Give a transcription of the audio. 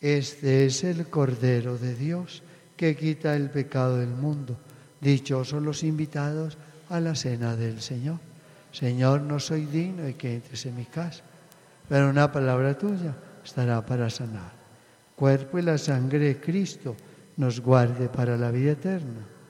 Este es el Cordero de Dios que quita el pecado del mundo. Dichosos los invitados a la cena del Señor. Señor, no soy digno de que entres en mi casa, pero una palabra tuya estará para sanar. Cuerpo y la sangre de Cristo nos guarde para la vida eterna.